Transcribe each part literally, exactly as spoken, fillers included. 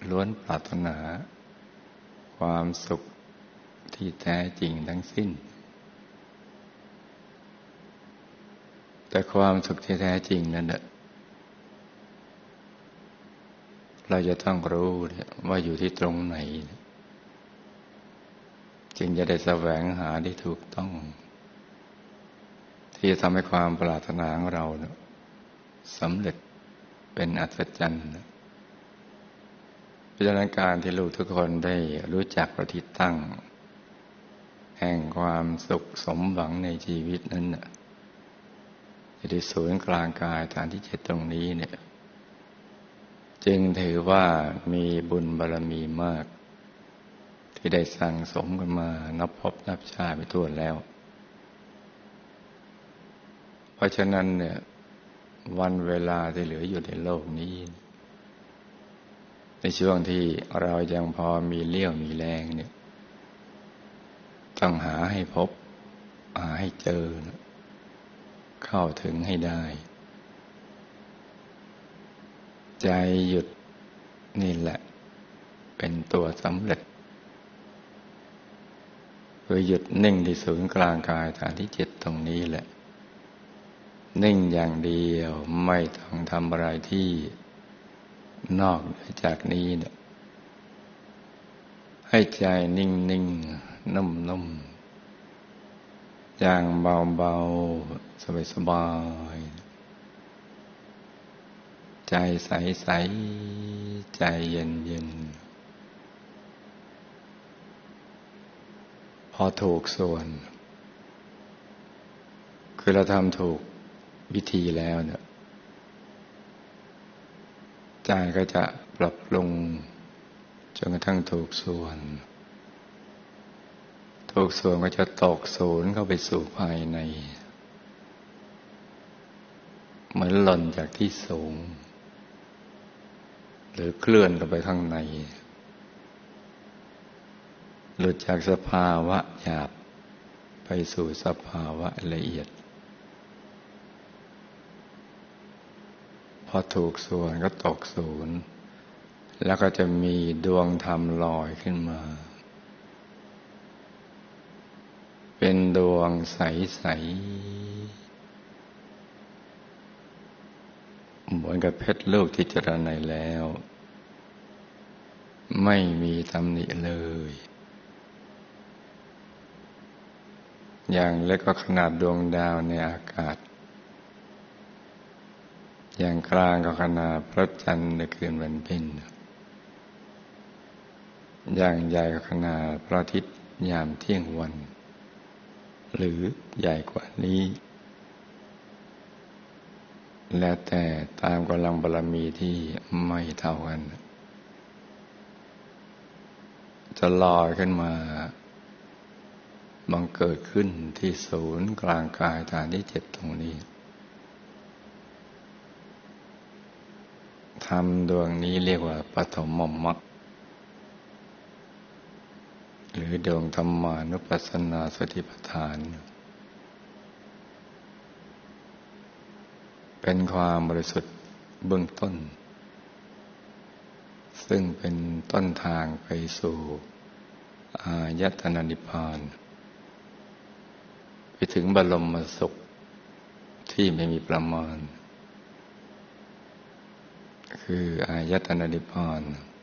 ล้วนปรารถนาความสุขที่แท้จริงทั้งสิ้นแต่ความสุขที่แท้จริงนั้นน่ะเราจะต้องรู้ว่าอยู่ที่ตรงไหนจึงจะได้แสวงหาได้ถูกต้องที่จะทำให้ความปรารถนาของเราสำเร็จเป็นอัศจรรย์เพราะฉะนั้นการที่ลูกทุกคนได้รู้จักประทิตั้งแห่งความสุขสมหวังในชีวิตนั้นอยู่ที่ศูนย์กลางกายฐานที่เจ็ดตรงนี้เนี่ยจึงถือว่ามีบุญบารมีมากที่ได้สั่งสมกันมานับพบนับชาติไปทั่วแล้วเพราะฉะนั้นเนี่ยวันเวลาที่เหลืออยู่ในโลกนี้ในช่วงที่เรายังพอมีเลี้ยวมีแรงเนี่ยต้องหาให้พบหาให้เจอเข้าถึงให้ได้ใจหยุดนี่แหละเป็นตัวสำเร็จคือหยุดนิ่งที่ศูนย์กลางกายฐานที่เจ็ดตรงนี้แหละนิ่งอย่างเดียวไม่ต้องทำอะไรที่นอกจากนี้เนี่ยให้ใจนิ่งนิ่งนุ่มนุ่มอย่างเบาเบาสบายสบายใจใสใสใจเย็นเย็นพอถูกส่วนคือเราทำถูกวิธีแล้วเนี่ยใจก็จะปรับปรุงจนกระทั่งถูกส่วนถูกส่วนก็จะตกศูนย์เข้าไปสู่ภายในเหมือนหล่นจากที่สูงหรือเคลื่อนเข้าไปข้างในหลุดจากสภาวะหยาบไปสู่สภาวะละเอียดพอถูกส่วนก็ตกศูนย์แล้วก็จะมีดวงธรรมลอยขึ้นมาเป็นดวงใสๆเหมือนกับเพชรลูกที่เจรไนแล้วไม่มีตำหนิเลยอย่างเล็กก็ขนาดดวงดาวในอากาศอย่างกลางก็ขนาดพระจันทร์ในคืนวันเพ็ญอย่างใหญ่ก็ขนาดพระอาทิตย์ยามเที่ยงวันหรือใหญ่กว่านี้แล้วแต่ตามกำลังบารมีที่ไม่เท่ากันจะลอยขึ้นมาบังเกิดขึ้นที่ศูนย์กลางกายฐานที่เจ็ดตรงนี้ธรรมดวงนี้เรียกว่าปฐมมรรคหรือดวงธรรมานุปัสสนาสติปัฏฐานเป็นความบริสุทธิ์เบื้องต้นซึ่งเป็นต้นทางไปสู่อายตนะนิพพานไปถึงบรมสุขที่ไม่มีประมาณคืออายตนะนิพพาน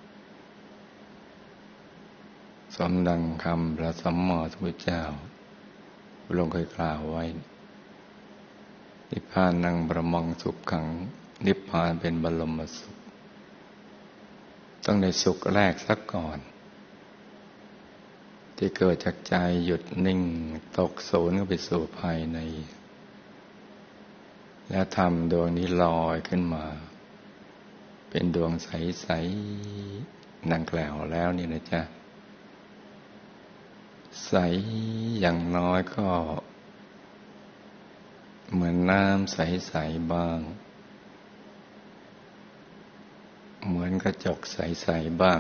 สมดังคำพระสัมมาสัมพุทธเจ้าพระองค์เคยกล่าวไว้นิพพานังบรมังสุขขังนิพพานเป็นบรมสุขต้องได้สุขแรกสักก่อนที่เกิดจากใจหยุดนิ่งตกศูนย์เข้าไปสู่ภายในแล้วธรรมดวงนี้ลอยขึ้นมาเป็นดวงใสๆดังกล่าวแล้วนี่นะจ๊ะใสอย่างน้อยก็เหมือนน้ำใสๆบ้างเหมือนกระจกใสๆบ้าง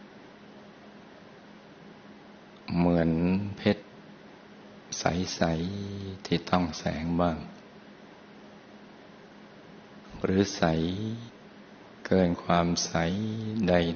เหมือนเพชรใสๆที่ต้องแสงบ้างหรือใสเกินความใสใด